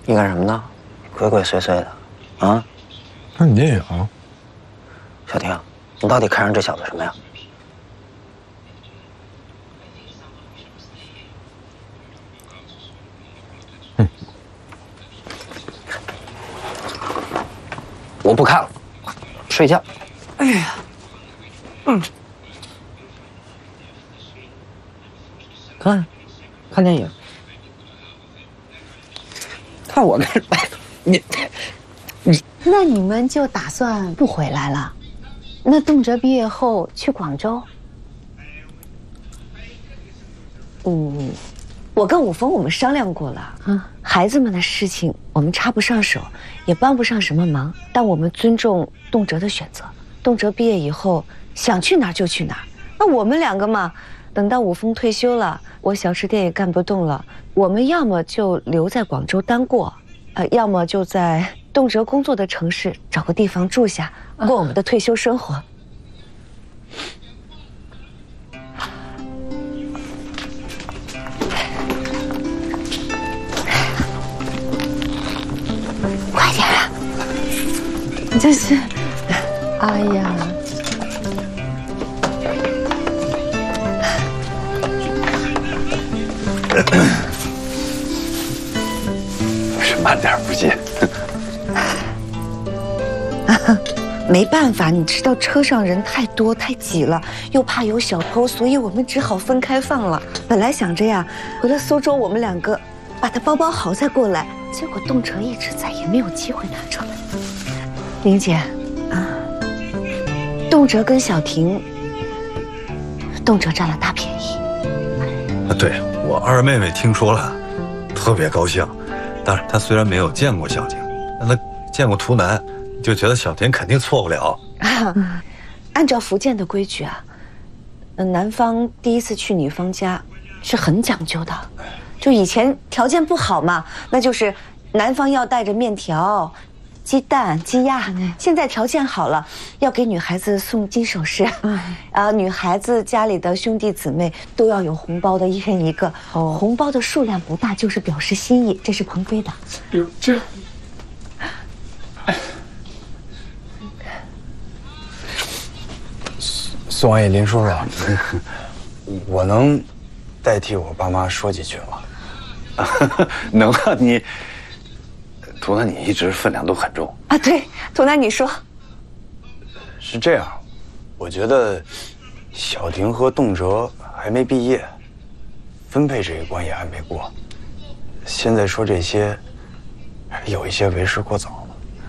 你干什么呢？鬼鬼祟祟的，啊？ 看你电影。 小婷，你到底看上这小子什么呀？我不看了，睡觉。哎呀，看电影。看我干什么？你。 那你们就打算不回来了？那动辄毕业后去广州？ 我跟武峰我们商量过了，孩子们的事情我们插不上手，也帮不上什么忙，但我们尊重动辄的选择。动辄毕业以后想去哪儿就去哪儿。那我们两个嘛，等到武峰退休了，我小吃店也干不动了，我们要么就留在广州单过，要么就在动辄工作的城市找个地方住下，过我们的退休生活。快点啊！你这是，哎呀， 是慢点不急。 没办法，你知道车上人太多太挤了，又怕有小偷，所以我们只好分开放了。本来想着呀，回了苏州我们两个把它包包好再过来，结果动辄一直在，也没有机会拿出来。玲姐啊，动辄跟小婷，动辄占了大便宜。 对，我二妹妹听说了，特别高兴。当然，她虽然没有见过小婷，但她见过图南，就觉得小婷肯定错不了。 按照福建的规矩啊，男方第一次去女方家是很讲究的。就以前条件不好嘛，那就是男方要带着面条、鸡蛋、鸡鸭。现在条件好了，要给女孩子送金首饰。女孩子家里的兄弟姊妹都要有红包的，一人一个。红包的数量不大，就是表示心意。这是鹏飞的。 哟，这。 宋阿姨、林叔叔，我能代替我爸妈说几句吗？ 能啊，你，图南，你一直分量都很重啊。对，图南，你说。 是这样，我觉得小婷和动辄还没毕业，分配这一关也还没过，现在说这些，有一些为时过早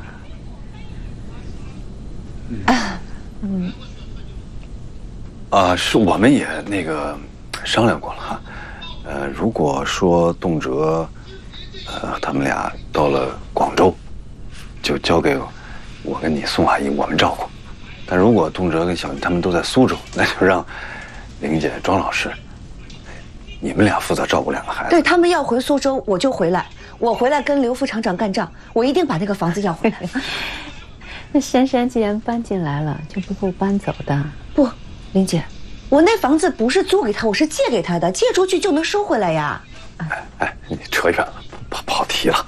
了。是我们也那个商量过了哈。如果说动辄，他们俩到了广州，就交给我跟你宋阿姨我们照顾；但如果动辄跟小婷他们都在苏州，那就让玲姐、庄老师，你们俩负责照顾两个孩子。 对，他们要回苏州，我就回来，我回来跟刘副厂长干仗，我一定把那个房子要回来。 那珊珊既然搬进来了，就不会搬走的。 不，玲姐。我那房子不是租给他，我是借给他的，借出去就能收回来呀。 哎，你扯远了，跑题了。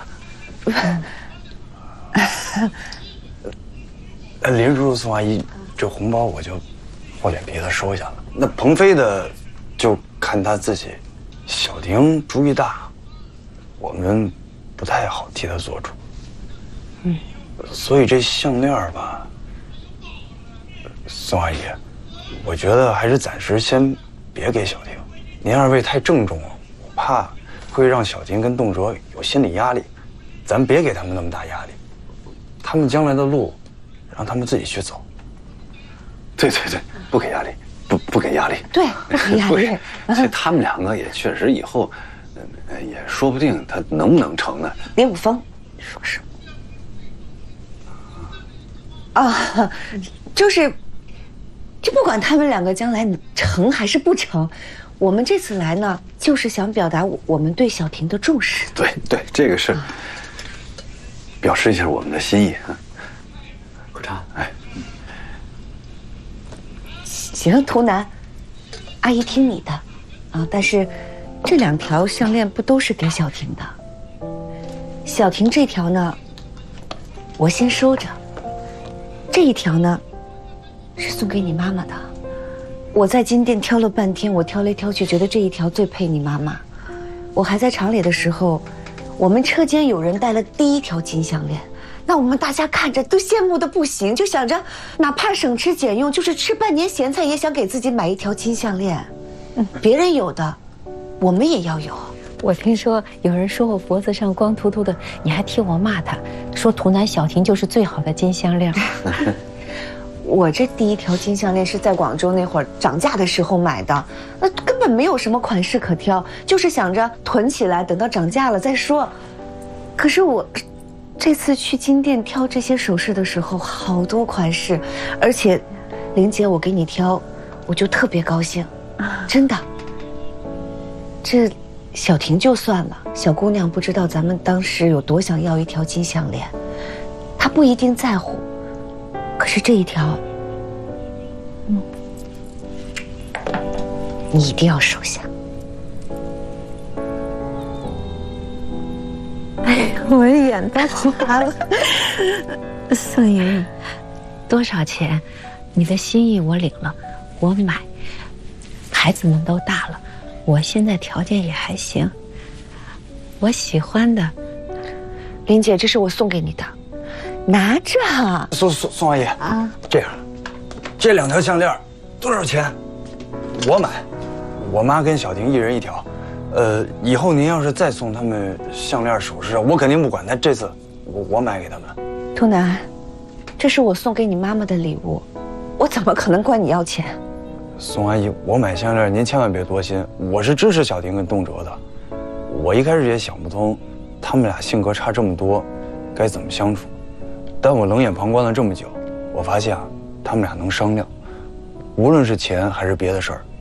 林叔叔、宋阿姨，这红包我就厚脸皮的收下了。那鹏飞的，就看他自己。小婷主意大，我们不太好替他做主。所以这项链吧，宋阿姨。我觉得还是暂时先别给小婷，您二位太郑重了，我怕会让小婷跟动辄有心理压力，咱别给他们那么大压力，他们将来的路，让他们自己去走。 对，不给压力，不给压力。 对，不给压力。 其实他们两个也确实以后，也说不定他能不能成呢。 林武峰，说什么？就是。这不管他们两个将来成还是不成，我们这次来呢，就是想表达我们对小婷的重视。 对，这个是表示一下我们的心意啊。 喝茶， 行，图南，阿姨听你的，但是这2条项链不都是给小婷的？ 小婷这条呢，我先收着。这一条呢，是送给你妈妈的。我在金店挑了半天，我挑来挑去，觉得这一条最配你妈妈。我还在厂里的时候，我们车间有人戴了第1条金项链，那我们大家看着都羡慕的不行，就想着哪怕省吃俭用，就是吃半年咸菜也想给自己买1条金项链。别人有的，我们也要有。 我听说有人说我脖子上光秃秃的，你还替我骂他，说图南小婷就是最好的金项链。 我这第1条金项链是在广州那会儿涨价的时候买的，那根本没有什么款式可挑，就是想着囤起来，等到涨价了再说。可是我这次去金店挑这些首饰的时候，好多款式，而且玲姐我给你挑，我就特别高兴，真的。这小婷就算了，小姑娘不知道咱们当时有多想要1条金项链，她不一定在乎。可是这一条，你一定要收下。 哎呀，我眼都花了。宋莹，多少钱？你的心意我领了，我买。孩子们都大了，我现在条件也还行。我喜欢的， 林姐，这是我送给你的。拿着。 宋阿姨啊，这样，这2条项链多少钱？我买，我妈跟小婷1人1条。以后您要是再送他们项链首饰，我肯定不管。但这次我买给他们。 图南，这是我送给你妈妈的礼物，我怎么可能管你要钱？ 宋阿姨，我买项链您千万别多心，我是支持小婷跟动辄的。我一开始也想不通，他们俩性格差这么多，该怎么相处。但我冷眼旁观了这么久，我发现啊，他们俩能商量，无论是钱还是别的事儿，